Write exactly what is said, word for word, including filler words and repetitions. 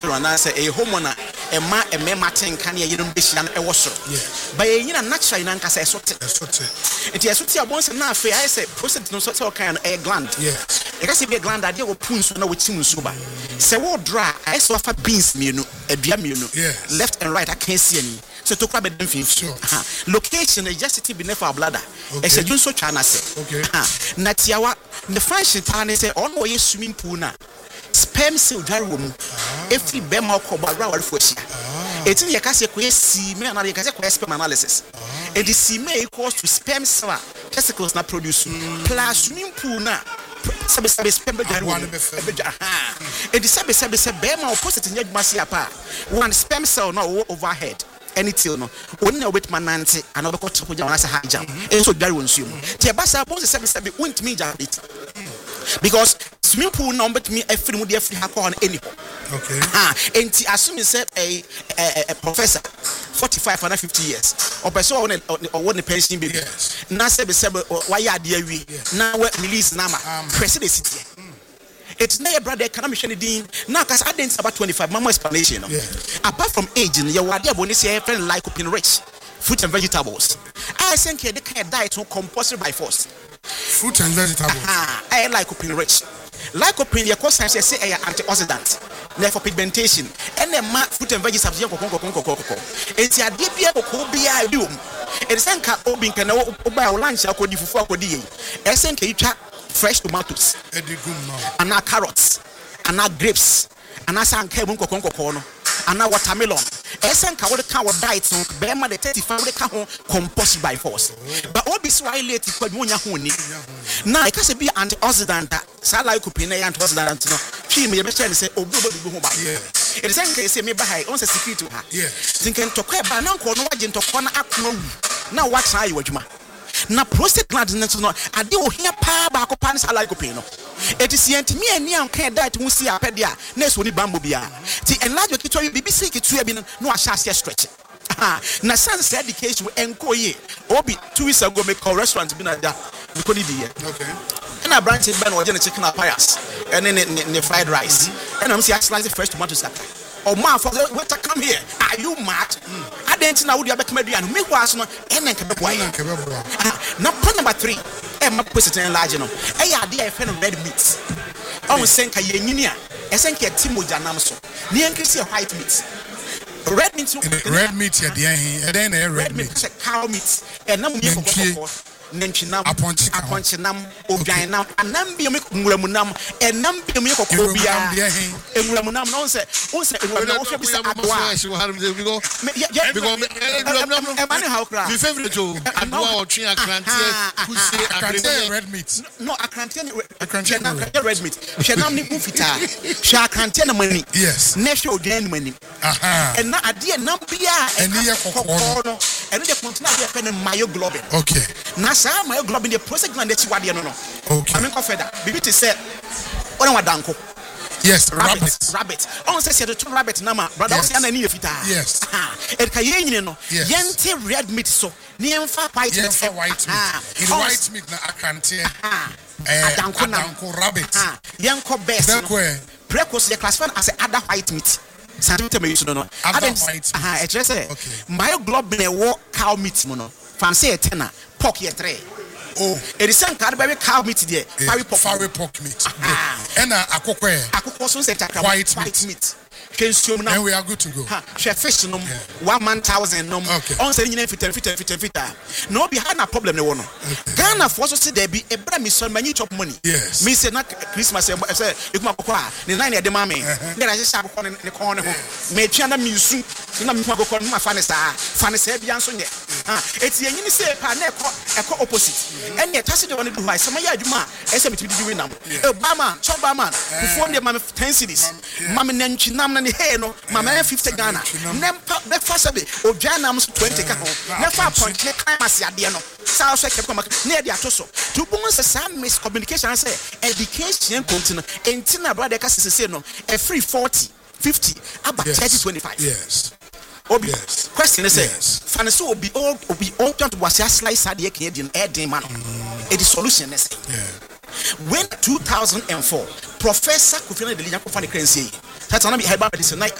natural and I say a homeowner a ma a me matin can you don't be shan a washer. By a yin natural in Ancasa sort it is what once enough I say process no sort of kind a gland. Yes. It has to be a gland that you will punch no with him suba. Say what dry I saw for beans menu a biamuno left and right I can't see any. So to grab a different sure. Location is just to be never a bladder. It's a Junso China say. Okay. Natiawa the French town say on way swimming pool now. Sperm cell dry room. If you bear more cobra for it's in your case, see me and I can sperm analysis. It is see me equals to sperm cell testicles not produce plus swimming pool now. Sabe sabe sperm dry room. It is sabe sabe sabe bear more opposite in your massiapa. One sperm cell no overhead. Anything no when you wait man nanti and over cut to jam as a high jump and so there won't you te basa boss seven seven won't me jump it because swimming pool number to me every mu dey free hakọ on any okay ah enti assume say a a professor forty-five and fifty years or person or one pension baby na say be say why ade awi na release na ma president city. It's not a brother can mission din now cause I didn't about twenty-five mama explanation. Yeah. Apart from aging, your idea when say friend like lycopene rich fruit and vegetables. I think the kind of diet on compulsory by force. Fruit and vegetables. Ah, I like lycopene rich. Lycopene your cause science say antioxidant. Therefore pigmentation. And then fruit and vegetables you kokon kokon kokon. It's a deep year ko bia do. It's sanka obin kan oba lunch akodi fufu akodi yi. Esenka you fresh tomatoes, and now carrots, and now grapes, and now some cable cocoa, and now watermelon. Esen ka what kind of diet so bema the thirty-five the can composed by force. But all this why late for munya huni. Now I can say be antioxidant, sa lycopene antioxidant no. She me be say obo go home ba. It is say me buy on secret to her. Yes. Thinking to kwa ba na nko no wagye ntoko na akono wu. Na wa try wadwuma. Na prostate gland no ade o hia pa ba ko pa ne sa lycopene no it is yent me ani an kan diet hu si apede a na so ni bambo bia ti enlarge kitwa bi bi si kitua bi no no ahya ase stretch na sense education enko ye obi two weeks ago me call restaurant bi na da me ko ni di okay na branch be na oje na chicken apayas and ne ne fried rice and am see slice fresh tomatoes that oh man for what come here are you mad I didn't know you abekama duan me was no enen ke beboa na point number three e ma position enlarge no e ya de e fe no red meat on senka ye nyini a e senka timoja nam so ne enkisi white meat red meat red meat ya de hen e den na red meat cow meat e nam ye kokoko Nanchinam, Aponchinam, Oganam, and Nambium Muramunam, and Nambium Yokobia, and Muramunam, no say, who said, my favorite to red meat. No, I can't tell you, I can't tell you red meat. Shanam Mufita, Shakantina money, yes, national gain money. And now a dear Nambia and near Cocono, and the continent myoglobin. Okay. Nasa myoglobin the prostate gland that you are no. Okay. I mean, Confeder. Bibi said, "What am danko?" Yes, rabbit. Rabbit. Rabbit. On says the two rabbit nama. Brother, yes. I need fita. Yes. Ah, it kayen no. Yes. Yente red meat so. Niemfa white meat. Yes, white meat. In white meat na akante. Ah. Eh, danko rabbit. Ah. Yanko best. Precos they classify as a other white meat. Santi me use no no. Other white. Ah, it just say. Myoglobin e wo cow meat mo no. Fancy etena. Pork ye three. Oh, it is some kind of cow meat there. Fiery pork, fiery pork meat. And a akokwe. Akokwe so say white white meat. And we are good to go. Share fish no one man thousand no. On say you fit fit fit fit. No be had na problem no no. Ghana for so say there be e bra me so many chop money. Yes. Me say na Christmas say you come akokwe a ne nine e de ma me. There I just akokwe ne kon ne ho. Me twa na me su. Na me akokwe ma fa ne sa. Fa ne sa bia nso nye. Ha, eti enyini say pa na e ko e ko opposite. And yet tasi de one do why some ya adwuma e say me ti di win am. E ba man, chop ba man. Before dem ma ten cities. Ma me nantwi nam na hey no mama fifty Ghana nempa be fasa be odwanam so twenty ka ho nefa point ne kan mase ade no sa so kept come na dey atoso to bu nse sa miscommunication say education continue entina brother ka sese no e free forty fifty about thirty twenty-five yes obi yes. Question is yes. Fan so obi all obi all don't was a slice ade Canadian air dey man e the solution is yeah. When two thousand four Professor Kofi Annan Delija Kofa ne kran say that's na be herbal medicine